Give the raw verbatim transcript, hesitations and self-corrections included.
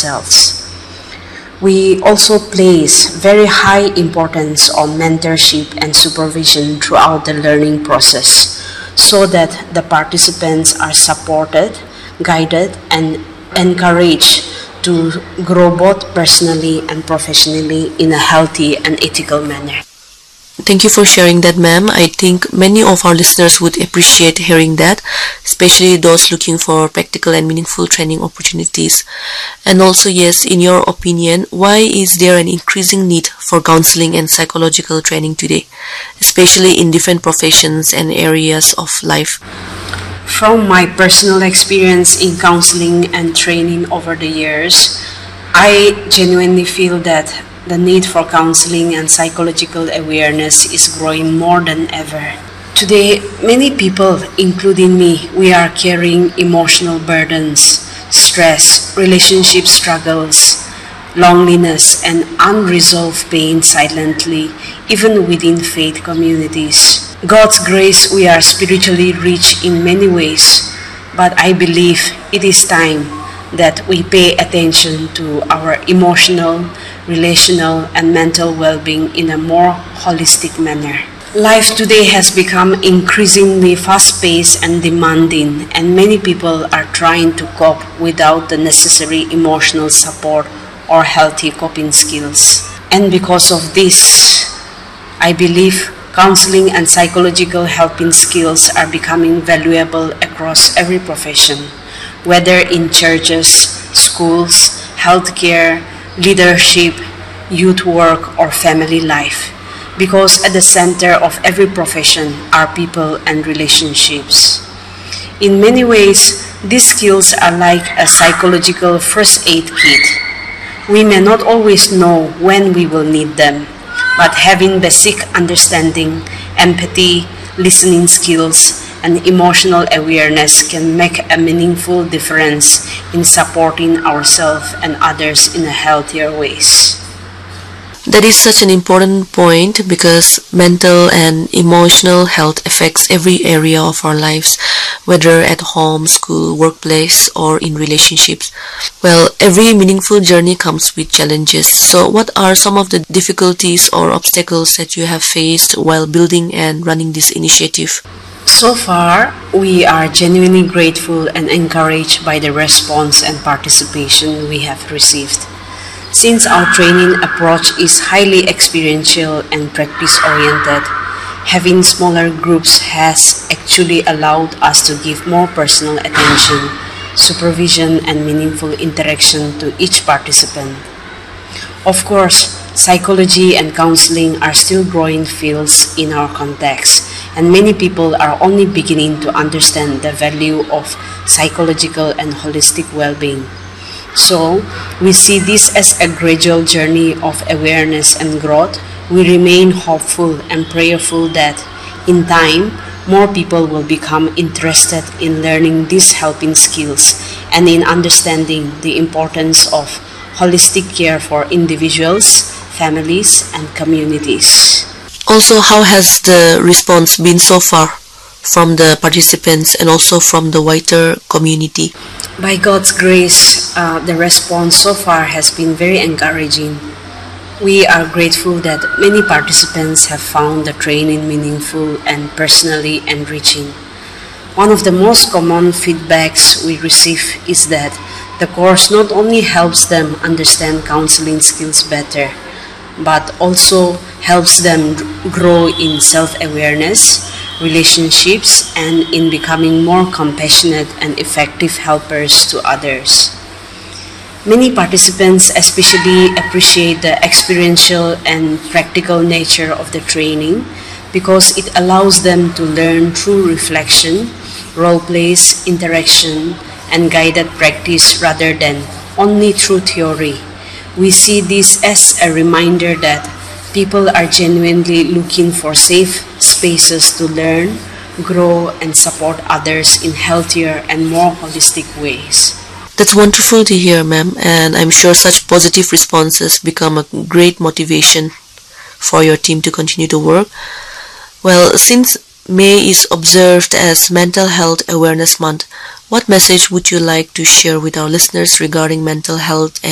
themselves. We also place very high importance on mentorship and supervision throughout the learning process so that the participants are supported, guided, and encouraged to grow both personally and professionally in a healthy and ethical manner. Thank you for sharing that, ma'am. I think many of our listeners would appreciate hearing that, especially those looking for practical and meaningful training opportunities. And also, yes, in your opinion, why is there an increasing need for counseling and psychological training today, especially in different professions and areas of life? From my personal experience in counseling and training over the years, I genuinely feel that the need for counseling and psychological awareness is growing more than ever. Today, many people, including me, we are carrying emotional burdens, stress, relationship struggles, loneliness, and unresolved pain silently, even within faith communities. God's grace, we are spiritually rich in many ways, but I believe it is time that we pay attention to our emotional, relational, and mental well-being in a more holistic manner. Life today has become increasingly fast-paced and demanding, and many people are trying to cope without the necessary emotional support or healthy coping skills. And because of this, I believe counseling and psychological helping skills are becoming valuable across every profession, whether in churches, schools, healthcare, leadership, youth work, or family life. Because at the center of every profession are people and relationships. In many ways, these skills are like a psychological first aid kit. We may not always know when we will need them, but having basic understanding, empathy, listening skills, and emotional awareness can make a meaningful difference in supporting ourselves and others in a healthier ways. That is such an important point because mental and emotional health affects every area of our lives, whether at home, school, workplace, or in relationships. Well, every meaningful journey comes with challenges. So what are some of the difficulties or obstacles that you have faced while building and running this initiative? So far, we are genuinely grateful and encouraged by the response and participation we have received. Since our training approach is highly experiential and practice-oriented, having smaller groups has actually allowed us to give more personal attention, supervision, and meaningful interaction to each participant. Of course, psychology and counseling are still growing fields in our context, and many people are only beginning to understand the value of psychological and holistic well-being. So, we see this as a gradual journey of awareness and growth. We remain hopeful and prayerful that, in time, more people will become interested in learning these helping skills and in understanding the importance of holistic care for individuals, families, and communities. Also, how has the response been so far from the participants and also from the wider community? By God's grace, uh, the response so far has been very encouraging. We are grateful that many participants have found the training meaningful and personally enriching. One of the most common feedbacks we receive is that the course not only helps them understand counseling skills better, but also helps them grow in self-awareness, relationships, and in becoming more compassionate and effective helpers to others. Many participants especially appreciate the experiential and practical nature of the training because it allows them to learn through reflection, role plays, interaction, and guided practice rather than only through theory. We see this as a reminder that people are genuinely looking for safe spaces to learn, grow, and support others in healthier and more holistic ways. That's wonderful to hear, ma'am, and I'm sure such positive responses become a great motivation for your team to continue to work. Well, since May is observed as Mental Health Awareness Month, what message would you like to share with our listeners regarding mental health